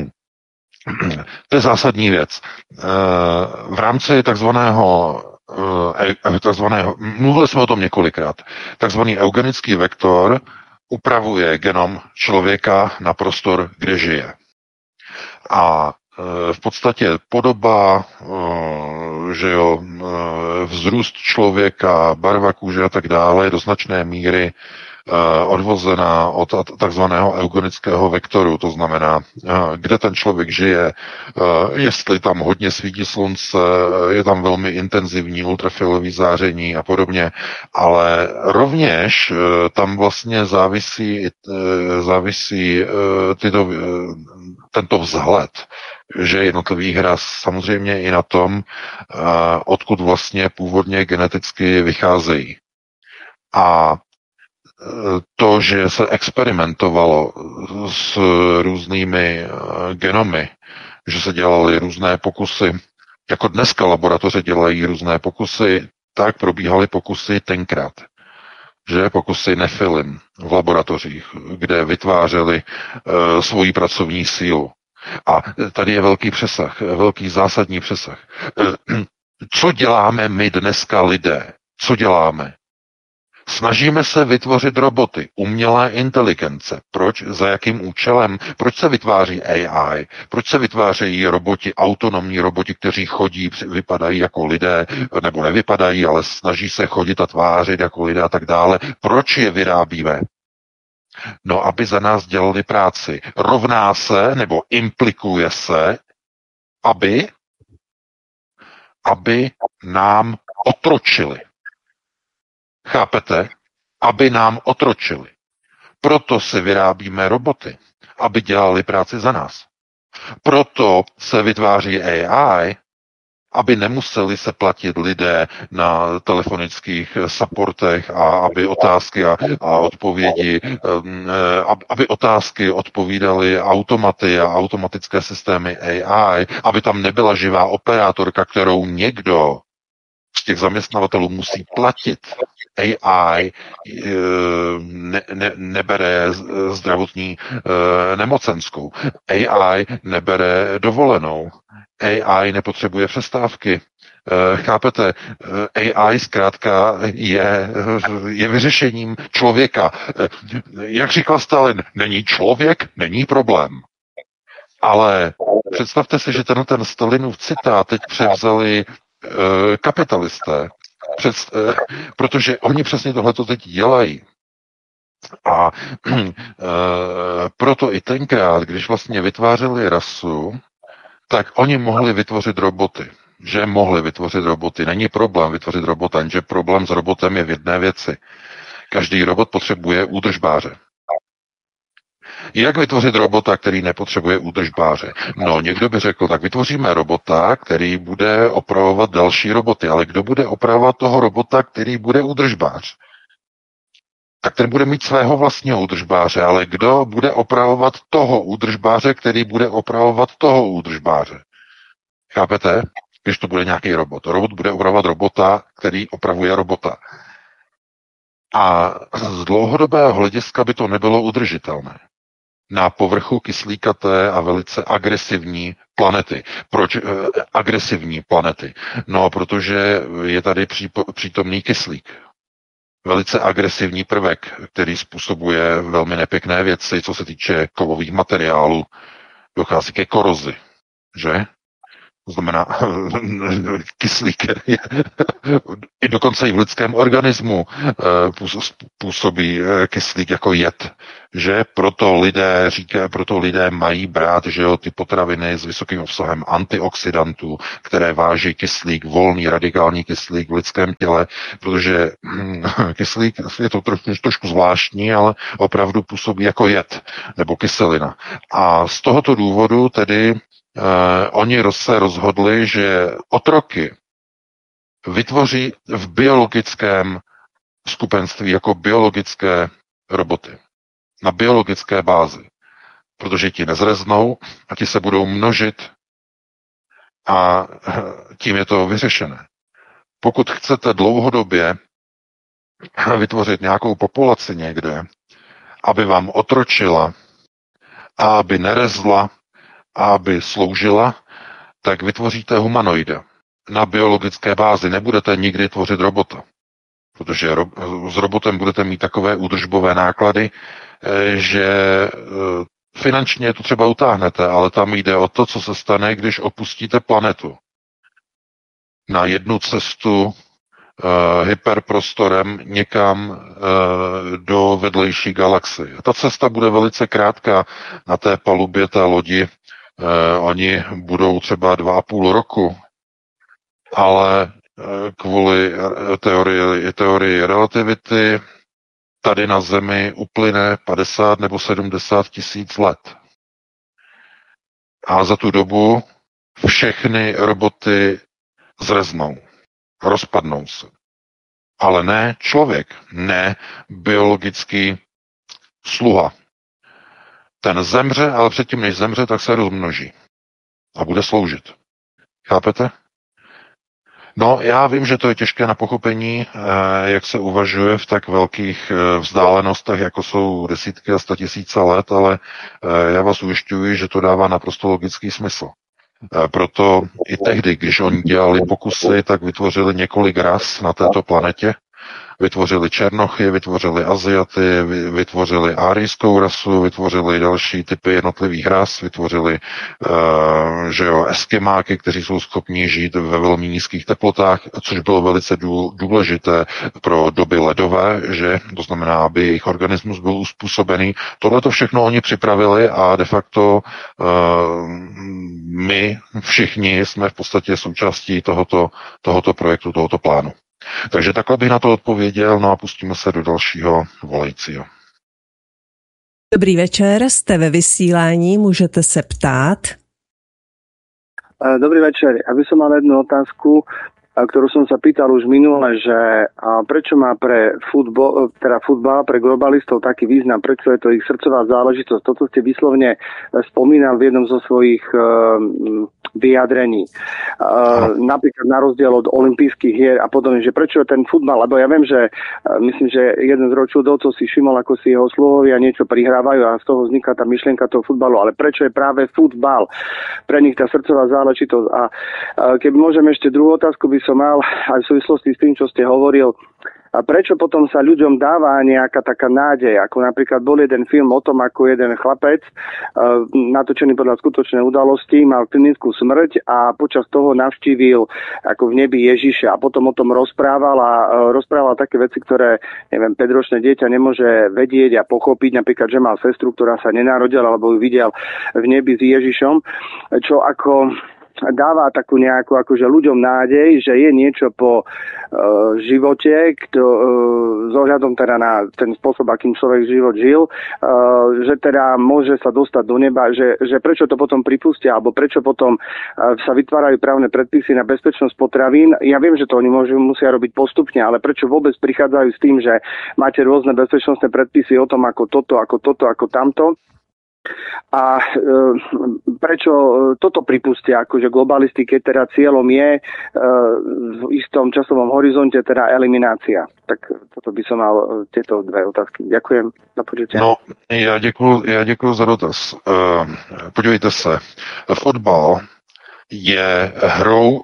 to je zásadní věc. V rámci takzvaného, takzvaného, mluvili jsme o tom několikrát, takzvaný eugenický vektor upravuje genom člověka na prostor, kde žije. A v podstatě podoba, že jo, vzrůst člověka, barva kůže a tak dále je do značné míry odvozená od takzvaného eugenického vektoru, to znamená, kde ten člověk žije, jestli tam hodně svítí slunce, je tam velmi intenzivní ultrafialový záření a podobně, ale rovněž tam vlastně závisí, závisí tyto, tento vzhled, že jednotlivých ras samozřejmě i na tom, odkud vlastně původně geneticky vycházejí. A to, že se experimentovalo s různými genomy, že se dělaly různé pokusy, jako dneska laboratoře dělají různé pokusy, tak probíhaly pokusy tenkrát. Že pokusy Nephilim v laboratořích, kde vytvářeli uh, svoji pracovní sílu. A tady je velký přesah, velký zásadní přesah. Co děláme my dneska lidé? Co děláme? Snažíme se vytvořit roboty, umělé inteligence. Proč? Za jakým účelem? Proč se vytváří A I? Proč se vytvářejí roboti, autonomní roboti, kteří chodí, vypadají jako lidé, nebo nevypadají, ale snaží se chodit a tvářit jako lidé a tak dále. Proč je vyrábíme? No, aby za nás dělali práci. Rovná se, nebo implikuje se, aby, aby nám otročili. Chápete? Aby nám otročili. Proto si vyrábíme roboty, aby dělali práci za nás. Proto se vytváří A I, aby nemuseli se platit lidé na telefonických supportech a aby otázky a, a odpovědi, aby otázky odpovídaly automaty a automatické systémy A I, aby tam nebyla živá operátorka, kterou někdo z těch zaměstnavatelů musí platit. A I ne, ne, nebere zdravotní nemocenskou. A I nebere dovolenou. A I nepotřebuje přestávky. Chápete? A I zkrátka je, je vyřešením člověka. Jak říkal Stalin, není člověk, není problém. Ale představte si, že tenhle ten Stalinův citát teď převzali kapitalisté, před, eh, protože oni přesně tohleto teď dělají. A eh, proto i tenkrát, když vlastně vytvářeli rasu, tak oni mohli vytvořit roboty. Že mohli vytvořit roboty. Není problém vytvořit robota, jenže problém s robotem je v jedné věci. Každý robot potřebuje údržbáře. Jak vytvořit robota, který nepotřebuje údržbáře? No, někdo by řekl, tak vytvoříme robota, který bude opravovat další roboty, ale kdo bude opravovat toho robota, který bude údržbář? Tak ten bude mít svého vlastního údržbáře, ale kdo bude opravovat toho údržbáře, který bude opravovat toho údržbáře? Chápete? Když to bude nějaký robot. Robot bude opravovat robota, který opravuje robota. A z dlouhodobého hlediska by to nebylo udržitelné. Na povrchu kyslíkaté a velice agresivní planety. Proč eh, agresivní planety? No, protože je tady přítomný kyslík. Velice agresivní prvek, který způsobuje velmi nepěkné věci, co se týče kovových materiálů. Dochází ke korozi, že? To znamená, kyslík je, i dokonce i v lidském organismu působí kyslík jako jed, že proto lidé říkají, proto lidé mají brát, že jo, ty potraviny s vysokým obsahem antioxidantů, které váží kyslík, volný radikální kyslík v lidském těle, protože hm, kyslík je to trošku, trošku zvláštní, ale opravdu působí jako jed nebo kyselina. A z tohoto důvodu tedy Uh, oni se rozhodli, že otroky vytvoří v biologickém skupenství jako biologické roboty. Na biologické bázi. Protože ti nezreznou a ti se budou množit a tím je to vyřešené. Pokud chcete dlouhodobě vytvořit nějakou populaci někde, aby vám otročila a aby nerezla, a aby sloužila, tak vytvoříte humanoida na biologické bázi. Nebudete nikdy tvořit robota, protože ro- s robotem budete mít takové údržbové náklady, že finančně to třeba utáhnete, ale tam jde o to, co se stane, když opustíte planetu na jednu cestu uh, hyperprostorem někam uh, do vedlejší galaxie. Ta cesta bude velice krátká na té palubě té lodi. Uh, oni budou třeba dva a půl roku, ale uh, kvůli teorii, teorii relativity tady na Zemi uplyne padesát nebo sedmdesát tisíc let. A za tu dobu všechny roboty zreznou, rozpadnou se. Ale ne člověk, ne biologický sluha. Ten zemře, ale předtím, než zemře, tak se rozmnoží a bude sloužit. Chápete? No, já vím, že to je těžké na pochopení, jak se uvažuje v tak velkých vzdálenostech, jako jsou desítky a statisíce let, ale já vás ujišťuji, že to dává naprosto logický smysl. Proto i tehdy, když oni dělali pokusy, tak vytvořili několik ras na této planetě. Vytvořili Černochy, vytvořili Aziaty, vytvořili árijskou rasu, vytvořili další typy jednotlivých ras, vytvořili uh, že jo, Eskimáky, kteří jsou schopni žít ve velmi nízkých teplotách, což bylo velice důležité pro doby ledové, že to znamená, aby jejich organismus byl uspůsobený. Tohle to všechno oni připravili a de facto uh, my všichni jsme v podstatě součástí tohoto, tohoto projektu, tohoto plánu. Takže takhle bych na to odpověděl, no a pustíme se do dalšího volajícího. Dobrý večer, jste ve vysílání, můžete se ptát. Dobrý večer, aby som mal jednu otázku, ktorú som sa pýtal už minule, že prečo má pre futbol, teda futbal, pre globalistov taký význam, prečo je to ich srdcová záležitosť. Toto ste vyslovne spomínal v jednom zo svojich vyjadrení. Uh, napríklad na rozdiel od olympijských hier a podobne, že prečo ten futbal, lebo ja viem, že uh, myslím, že jeden z ročudovcov si všimol, ako si jeho sluhovia niečo prihrávajú a z toho vzniká tá myšlienka toho futbalu, ale prečo je práve futbal pre nich tá srdcová záležitosť. A uh, keby môžem ešte druhú otázku by som mal aj v súvislosti s tým, čo ste hovoril, a prečo potom sa ľuďom dáva nejaká taká nádej, ako napríklad bol jeden film o tom, ako jeden chlapec, uh, natočený podľa skutočnej udalosti, mal klinickú smrť a počas toho navštívil ako v nebi Ježiša a potom o tom rozprával a uh, rozprával také veci, ktoré, neviem, päťročné dieťa nemôže vedieť a pochopiť, napríklad, že mal sestru, ktorá sa nenarodila, alebo ju videl v nebi s Ježišom, čo ako dáva takú nejakú akože ľuďom nádej, že je niečo po uh, živote, kto, uh, s ohľadom teda na ten spôsob, akým človek život žil, uh, že teda môže sa dostať do neba, že, že prečo to potom pripustia, alebo prečo potom uh, sa vytvárajú právne predpisy na bezpečnosť potravín. Ja viem, že to oni môžu, musia robiť postupne, ale prečo vôbec prichádzajú s tým, že máte rôzne bezpečnostné predpisy o tom, ako toto, ako toto, ako tamto. A e, prečo toto pripustia, akože globalisti, keď teda cieľom je e, v istom časovom horizonte teda eliminácia. Tak toto by som mal tieto dve otázky. Ďakujem za počutie. No, já děkuji, já děkuji za dotaz. E, podívejte se, fotbal je hrou, e,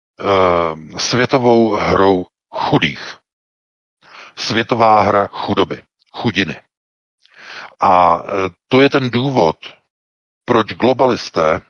světovou hrou chudých. Světová hra chudoby, chudiny. A to je ten důvod, proč globalisté e,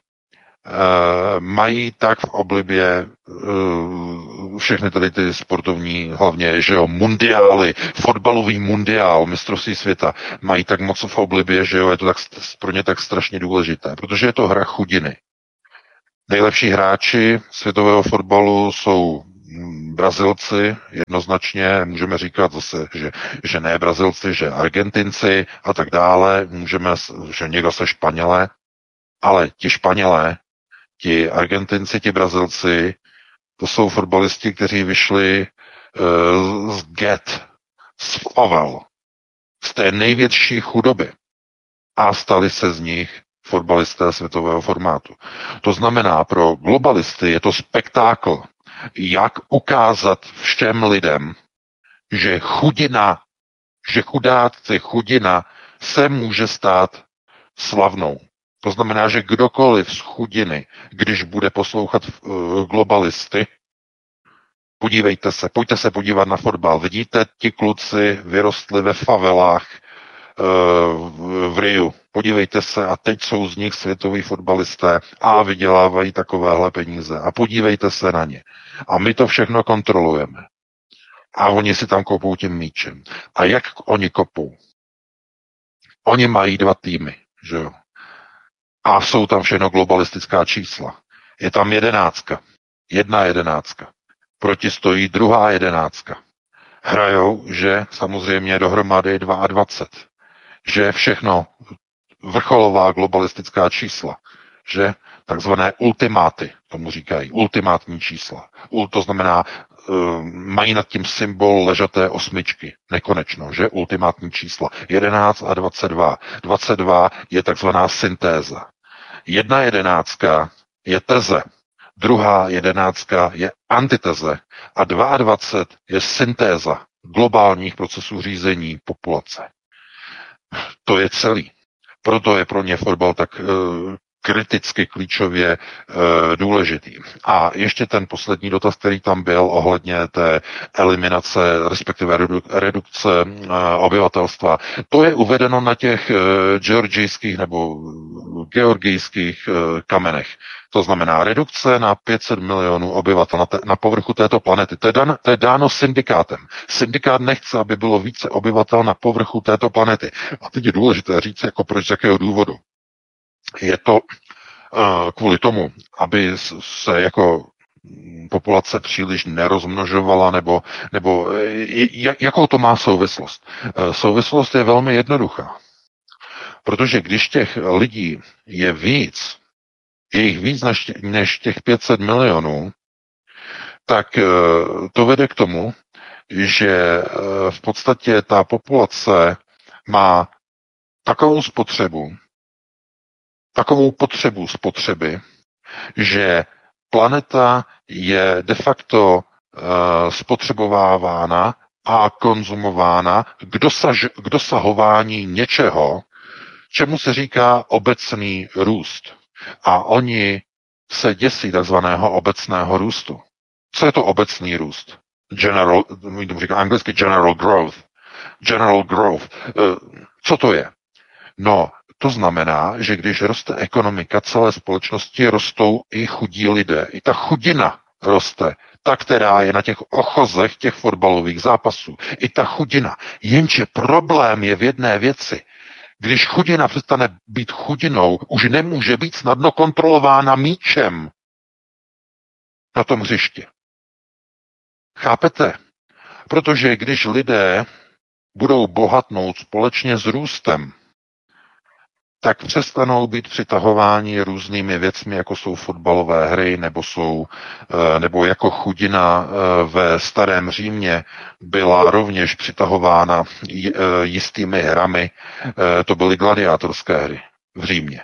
mají tak v oblibě e, všechny tady ty sportovní, hlavně, že jo, mundiály, fotbalový mundiál, mistrovství světa, mají tak moc v oblibě, že jo, je to tak, pro ně tak strašně důležité, protože je to hra chudiny. Nejlepší hráči světového fotbalu jsou Brazilci, jednoznačně, můžeme říkat zase, že, že ne Brazilci, že Argentinci a tak dále, můžeme, že někdo se Španělé, ale ti Španělé, ti Argentinci, ti Brazilci, to jsou fotbalisti, kteří vyšli uh, z get, z favel, z té největší chudoby a stali se z nich fotbalisté světového formátu. To znamená, pro globalisty je to spektákl, jak ukázat všem lidem, že chudina, že chudáci, chudina se může stát slavnou. To znamená, že kdokoliv z chudiny, když bude poslouchat uh, globalisty, podívejte se, pojďte se podívat na fotbal. Vidíte, ti kluci vyrostli ve favelách, v Riu. Podívejte se, a teď jsou z nich světoví fotbalisté a vydělávají takovéhle peníze. A podívejte se na ně. A my to všechno kontrolujeme. A oni si tam kopou tím míčem. A jak oni kopou? Oni mají dva týmy, že jo? A jsou tam všechno globalistická čísla. Je tam jedenáctka. Jedna jedenáctka. Proti stojí druhá jedenáctka. Hrajou, že samozřejmě dohromady dvacet dva. Že všechno vrcholová globalistická čísla. Že takzvané ultimáty, tomu říkají, ultimátní čísla. To znamená, mají nad tím symbol ležaté osmičky, nekonečno, že? Ultimátní čísla. jedenáct a dvacet dva. dvacet dva je takzvaná syntéza. Jedna jedenáctka je teze, druhá jedenáctka je antiteze a dvacet dva je syntéza globálních procesů řízení populace. To je celý. Proto je pro ně fotbal tak uh, kriticky klíčově uh, důležitý. A ještě ten poslední dotaz, který tam byl ohledně té eliminace, respektive redukce uh, obyvatelstva. To je uvedeno na těch uh, georgijských nebo georgijských uh, kamenech. To znamená redukce na pět set milionů obyvatel na, te, na povrchu této planety. To je, dan, to je dáno syndikátem. Syndikát nechce, aby bylo více obyvatel na povrchu této planety. A teď je důležité říct, jako proč, z jakého důvodu. Je to uh, kvůli tomu, aby se jako populace příliš nerozmnožovala, nebo, nebo jak, jakou to má souvislost? Uh, souvislost je velmi jednoduchá. Protože když těch lidí je víc, je jich víc než, než těch pět set milionů, tak uh, to vede k tomu, že uh, v podstatě ta populace má takovou spotřebu, takovou potřebu spotřeby, že planeta je de facto uh, spotřebovávána a konzumována k, dosaž, k dosahování něčeho, čemu se říká obecný růst. A oni se děsí takzvaného obecného růstu. Co je to obecný růst? General, tomu říká anglicky general growth. General growth. Uh, co to je? No, to znamená, že když roste ekonomika celé společnosti, rostou i chudí lidé. I ta chudina roste. Ta, která je na těch ochozech těch fotbalových zápasů. I ta chudina. Jenže problém je v jedné věci. Když chudina přestane být chudinou, už nemůže být snadno kontrolována míčem na tom hřišti. Chápete? Protože když lidé budou bohatnout společně s růstem, tak přestanou být přitahováni různými věcmi, jako jsou fotbalové hry, nebo jsou, nebo jako chudina ve starém Římě byla rovněž přitahována jistými hrami. To byly gladiátorské hry v Římě.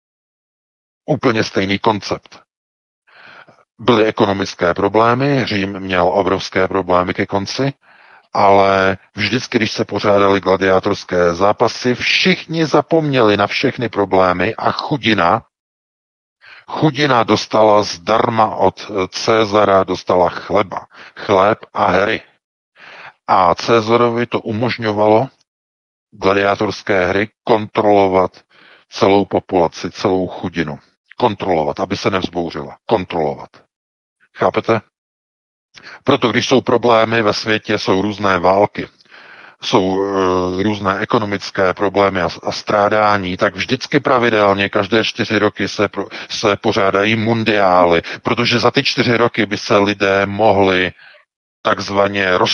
Úplně stejný koncept. Byly ekonomické problémy, Řím měl obrovské problémy ke konci, ale vždycky, když se pořádaly gladiátorské zápasy, všichni zapomněli na všechny problémy a chudina, chudina dostala zdarma od Cezara, dostala chleba, chléb a hry. A Cezarovi to umožňovalo gladiátorské hry kontrolovat celou populaci, celou chudinu. Kontrolovat, aby se nevzbouřila. Kontrolovat. Chápete? Proto, když jsou problémy ve světě, jsou různé války, jsou uh, různé ekonomické problémy a, a strádání, tak vždycky pravidelně každé čtyři roky se, pro, se pořádají mundiály, protože za ty čtyři roky by se lidé mohli takzvaně roz